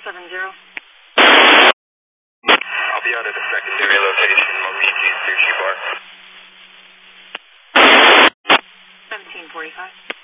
I'll be out at the secondary location. I'll meet you, Sushi Bar. 1745.